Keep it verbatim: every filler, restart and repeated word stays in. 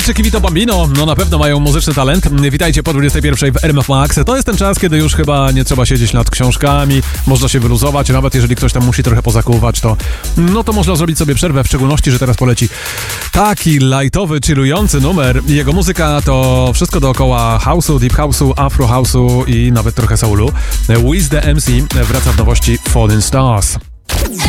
Czy Kivito Bambino? No na pewno mają muzyczny talent. Witajcie po dwudziestej pierwszej w R M F Max. To jest ten czas, kiedy już chyba nie trzeba siedzieć nad książkami, można się wyluzować, nawet jeżeli ktoś tam musi trochę pozakuwać, to no to można zrobić sobie przerwę, w szczególności, że teraz poleci taki lightowy, chillujący numer. Jego muzyka to wszystko dookoła house'u, deep house'u, afro house'u i nawet trochę soulu. Wiz the M C wraca w nowości Falling Stars.